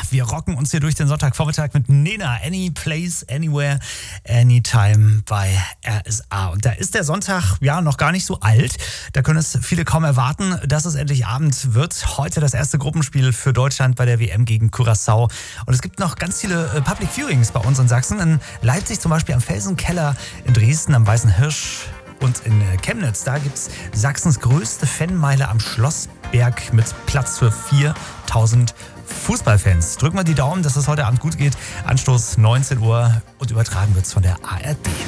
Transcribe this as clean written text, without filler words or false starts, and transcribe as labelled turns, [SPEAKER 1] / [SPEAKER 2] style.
[SPEAKER 1] Wir rocken uns hier durch den Sonntagvormittag mit Nena. Any Place, Anywhere, Anytime bei RSA. Und da ist der Sonntag ja noch gar nicht so alt. Da können es viele kaum erwarten, dass es endlich Abend wird. Heute das erste Gruppenspiel für Deutschland bei der WM gegen Curaçao. Und es gibt noch ganz viele Public Viewings bei uns in Sachsen. In Leipzig zum Beispiel am Felsenkeller, in Dresden am Weißen Hirsch. Und in Chemnitz, da gibt es Sachsens größte Fanmeile am Schlossberg mit Platz für 4000 Fußballfans. Drücken wir die Daumen, dass es heute Abend gut geht. Anstoß 19 Uhr und übertragen wird es von der ARD.